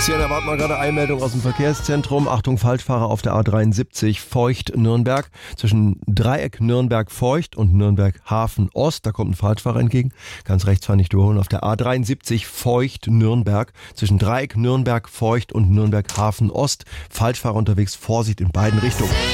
Christian, erwarten wir gerade Einmeldung aus dem Verkehrszentrum. Achtung, Falschfahrer auf der A73 Feucht-Nürnberg. Zwischen Dreieck Nürnberg-Feucht und Nürnberg-Hafen-Ost. Da kommt ein Falschfahrer entgegen. Ganz rechts fahren, nicht überholen. Auf der A73 Feucht-Nürnberg. Zwischen Dreieck Nürnberg-Feucht und Nürnberg-Hafen-Ost. Falschfahrer unterwegs. Vorsicht in beiden Richtungen.